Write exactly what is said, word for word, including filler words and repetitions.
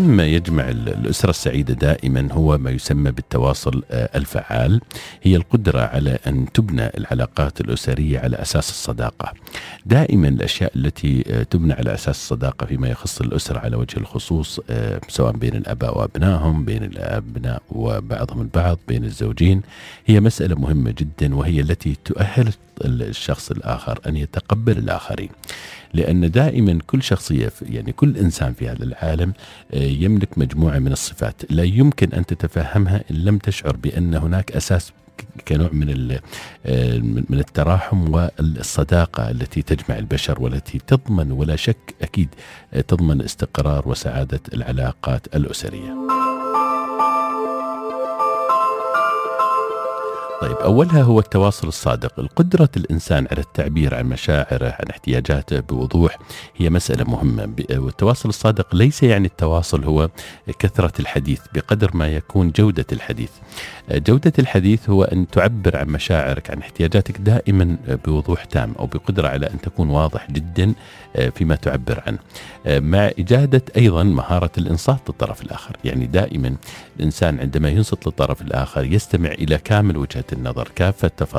أهم ما يجمع الأسرة السعيدة دائما هو ما يسمى بالتواصل الفعال. هي القدرة على أن تبنى العلاقات الأسرية على أساس الصداقة. دائما الأشياء التي تبنى على أساس الصداقة فيما يخص الأسرة على وجه الخصوص، سواء بين الآباء وأبنائهم، بين الأبناء وبعضهم البعض، بين الزوجين، هي مسألة مهمة جدا، وهي التي تؤهل الشخص الآخر أن يتقبل الآخرين. لأن دائما كل شخصية، يعني كل إنسان في هذا العالم يملك مجموعة من الصفات لا يمكن أن تتفهمها إن لم تشعر بأن هناك أساس كنوع من من التراحم والصداقة التي تجمع البشر، والتي تضمن ولا شك أكيد تضمن استقرار وسعادة العلاقات الأسرية. طيب، أولها هو التواصل الصادق. القدرة الإنسان على التعبير عن مشاعره، عن احتياجاته بوضوح، هي مسألة مهمة. والتواصل الصادق ليس يعني التواصل هو كثرة الحديث بقدر ما يكون جودة الحديث. جودة الحديث هو أن تعبر عن مشاعرك، عن احتياجاتك دائما بوضوح تام، أو بقدرة على أن تكون واضح جدا فيما تعبر عنه، مع إجادة أيضا مهارة الإنصات للطرف الآخر. يعني دائما الإنسان عندما ينصت للطرف الآخر يستمع إلى كامل وجهة النظر، كافة تفاصيل